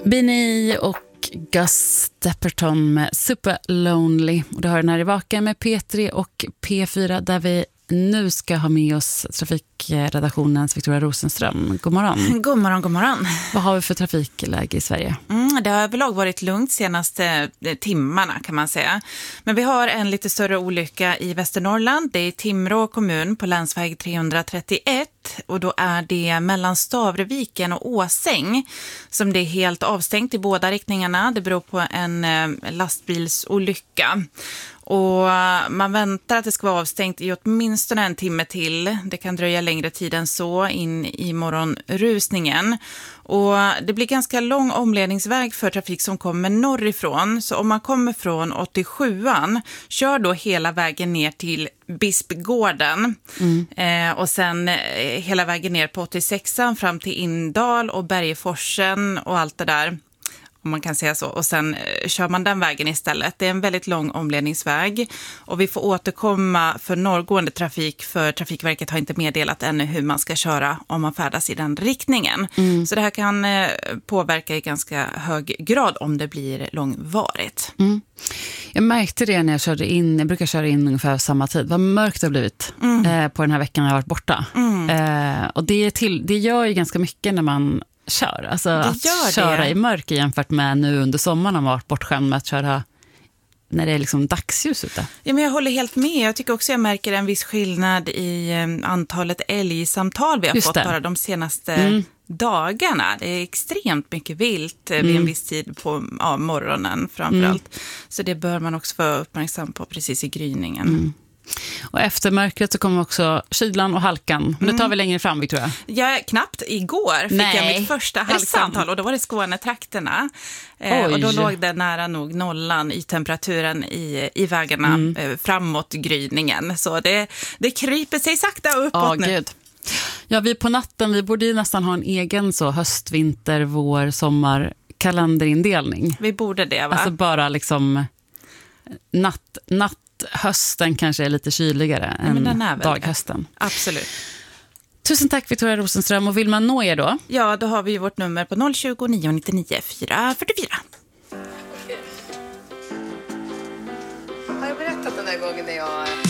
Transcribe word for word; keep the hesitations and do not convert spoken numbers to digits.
Bini och Gus Stepperton med Super Lonely. Och det har den här i Vaken med P tre och P fyra där vi nu ska ha med oss trafikredaktionens Victoria Rosenström. God morgon. God morgon, god morgon. Vad har vi för trafikläge i Sverige? Mm, det har överlag varit lugnt senaste timmarna kan man säga. Men vi har en lite större olycka i Västernorrland. Det är Timrå kommun på länsväg trehundratrettioett. Och då är det mellan Stavreviken och Åsäng som det är helt avstängt i båda riktningarna. Det beror på en lastbilsolycka. Och man väntar att det ska vara avstängt i åtminstone en timme till. Det kan dröja längre tid än så in i morgonrusningen. Och det blir ganska lång omledningsväg för trafik som kommer norrifrån. Så om man kommer från åttiosjuan, kör då hela vägen ner till Bispgården. Mm. Eh, och sen eh, hela vägen ner på åttiosexan fram till Indal och Bergeforsen och allt det där. Om man kan säga så. Och sen eh, kör man den vägen istället. Det är en väldigt lång omledningsväg. Och vi får återkomma för norrgående trafik. För Trafikverket har inte meddelat ännu hur man ska köra om man färdas i den riktningen. Mm. Så det här kan eh, påverka i ganska hög grad om det blir långvarigt. Mm. Jag märkte det när jag körde in. Jag brukar köra in ungefär samma tid. Vad mörkt det har blivit mm. eh, på den här veckan jag har varit borta. Mm. Eh, och det, är till, det gör ju ganska mycket när man kör. Alltså att köra det. I mörker jämfört med nu under sommaren har man varit bortskämd med att köra när det är liksom dagsljus ute. Ja, men jag håller helt med. Jag tycker också jag märker en viss skillnad i antalet älgsamtal vi har Just fått det. bara de senaste mm. dagarna. Det är extremt mycket vilt mm. vid en viss tid på ja, morgonen framförallt. Mm. Så det bör man också vara uppmärksam på precis i gryningen. Mm. Och efter mörkret så kommer också kylan och halkan. Men det tar vi längre fram, Victoria. Ja, knappt igår fick Nej. jag mitt första halksamtal och då var det Skånetrakterna. Eh, och då låg det nära nog nollan i temperaturen i, i vägarna mm. eh, framåt gryningen. Så det, det kryper sig sakta uppåt oh, nu. Gud. Ja, vi på natten, vi borde ju nästan ha en egen så höst, vinter, vår, sommar kalenderindelning. Vi borde det, va? Alltså bara liksom natt, natt hösten kanske är lite kyligare ja, än daghösten. Absolut. Tusen tack Victoria Rosenström. Och vill man nå er då? Ja, då har vi vårt nummer på noll tjugo, nio nittionio, fyra fyrtiofyra. Har jag berättat den där gången när jag...